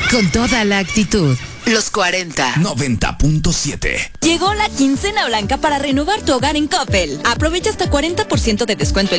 Con toda la actitud. Los 40. 90.7. Llegó la quincena blanca para renovar tu hogar en Coppel. Aprovecha hasta 40% de descuento